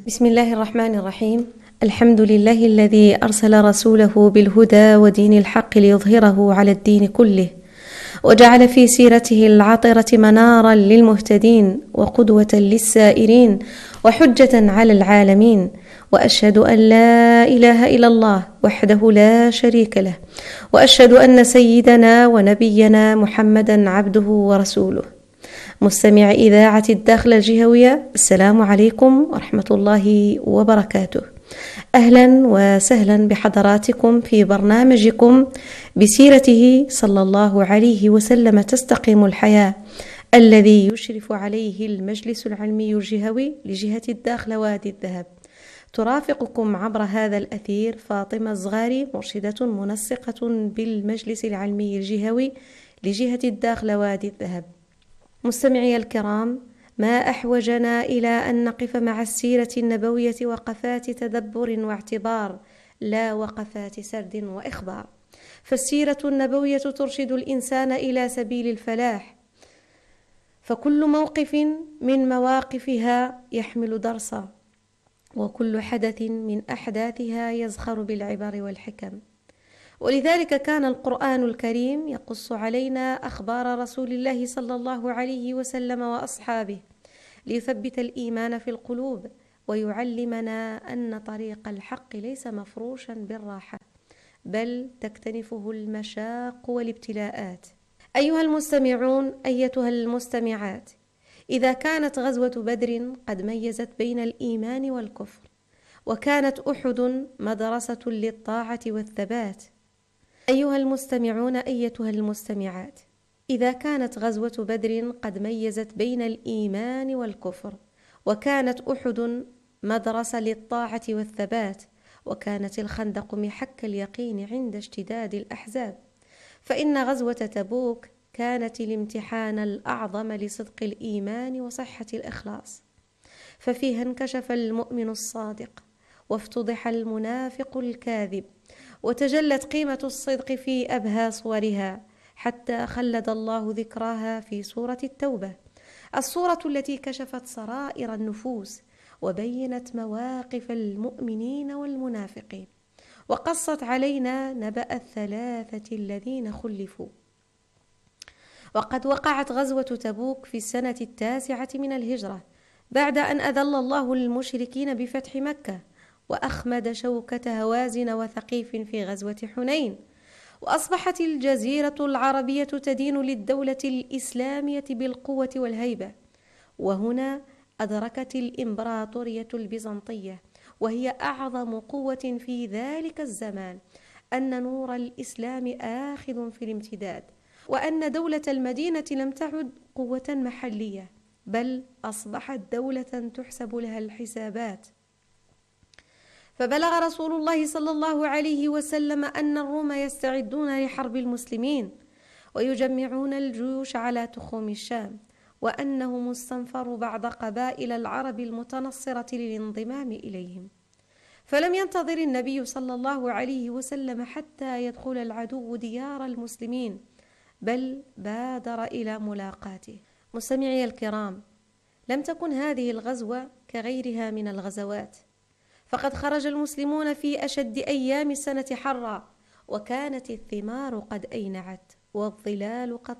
بسم الله الرحمن الرحيم. الحمد لله الذي أرسل رسوله بالهدى ودين الحق ليظهره على الدين كله، وجعل في سيرته العطرة منارا للمهتدين وقدوة للسائرين وحجة على العالمين. وأشهد أن لا إله إلا الله وحده لا شريك له، وأشهد أن سيدنا ونبينا محمدا عبده ورسوله. مستمع إذاعة الداخلة الجهوية، السلام عليكم ورحمة الله وبركاته. أهلا وسهلا بحضراتكم في برنامجكم بسيرته صلى الله عليه وسلم تستقيم الحياة، الذي يشرف عليه المجلس العلمي الجهوي لجهة الداخلة وادي الذهب. ترافقكم عبر هذا الأثير فاطمة الزغاري، مرشدة منسقة بالمجلس العلمي الجهوي لجهة الداخلة وادي الذهب. مستمعي الكرام، ما أحوجنا إلى أن نقف مع السيرة النبوية وقفات تدبر واعتبار، لا وقفات سرد وإخبار. فالسيرة النبوية ترشد الإنسان إلى سبيل الفلاح، فكل موقف من مواقفها يحمل درسا، وكل حدث من أحداثها يزخر بالعبر والحكم. ولذلك كان القرآن الكريم يقص علينا أخبار رسول الله صلى الله عليه وسلم وأصحابه ليثبت الإيمان في القلوب، ويعلمنا أن طريق الحق ليس مفروشا بالراحة، بل تكتنفه المشاق والابتلاءات. أيها المستمعون، أيتها المستمعات، إذا كانت غزوة بدر قد ميزت بين الإيمان والكفر، وكانت أحد مدرسة للطاعة والثبات، أيها المستمعون أيتها المستمعات، إذا كانت غزوة بدر قد ميزت بين الإيمان والكفر، وكانت أحد مدرسة للطاعة والثبات، وكانت الخندق محك اليقين عند اشتداد الأحزاب، فإن غزوة تبوك كانت الامتحان الأعظم لصدق الإيمان وصحة الإخلاص، ففيها انكشف المؤمن الصادق، وافتضح المنافق الكاذب، وتجلت قيمة الصدق في أبهى صورها، حتى خلد الله ذكراها في سورة التوبة، السورة التي كشفت سرائر النفوس وبينت مواقف المؤمنين والمنافقين، وقصت علينا نبأ الثلاثة الذين خلفوا. وقد وقعت غزوة تبوك في السنة 9 من الهجرة، بعد أن أذل الله المشركين بفتح مكة، وأخمد شوكة هوازن وثقيف في غزوة حنين، وأصبحت الجزيرة العربية تدين للدولة الإسلامية بالقوة والهيبة. وهنا أدركت الإمبراطورية البيزنطية، وهي أعظم قوة في ذلك الزمان، أن نور الإسلام آخذ في الامتداد، وأن دولة المدينة لم تعد قوة محلية، بل أصبحت دولة تحسب لها الحسابات. فبلغ رسول الله صلى الله عليه وسلم أن الروم يستعدون لحرب المسلمين، ويجمعون الجيوش على تخوم الشام، وأنهم استنفروا بعض قبائل العرب المتنصرة للانضمام إليهم. فلم ينتظر النبي صلى الله عليه وسلم حتى يدخل العدو ديار المسلمين، بل بادر إلى ملاقاته. مستمعي الكرام، لم تكن هذه الغزوة كغيرها من الغزوات، فقد خرج المسلمون في أشد أيام السنة حرا، وكانت الثمار قد أينعت والظلال قد